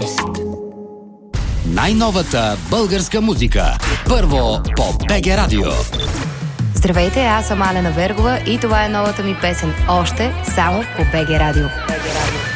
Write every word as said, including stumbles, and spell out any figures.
Радост. Най-новата българска музика. Първо по БГ Радио. Здравейте, аз съм Алена Вергова и това е новата ми песен. Още само по БГ Радио. БГ Радио.